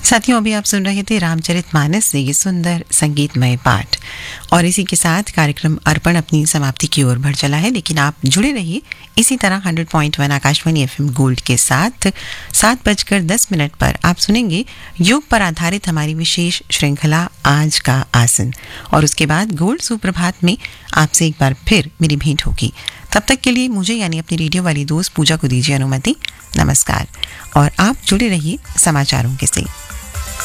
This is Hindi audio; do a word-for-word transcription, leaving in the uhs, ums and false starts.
साथियों, अभी आप सुन रहे थे रामचरितमानस से ये सुंदर संगीतमय पाठ। और इसी के साथ कार्यक्रम अर्पण अपनी समाप्ति की ओर बढ़ चला है, लेकिन आप जुड़े रहिए इसी तरह hundred point one Akashvani FM gold के साथ। सात बजकर दस मिनट पर आप सुनेंगे योग पर आधारित हमारी विशेष श्रृंखला आज का आसन, और उसके बाद गोल्ड सुप्रभात में आपसे एक बार फिर मेरी भेंट होगी। तब तक के लिए मुझे यानी अपनी रेडियो वाली दोस्त पूजा को दीजिए अनुमति। नमस्कार, और आप जुड़े रहिए समाचारों के से।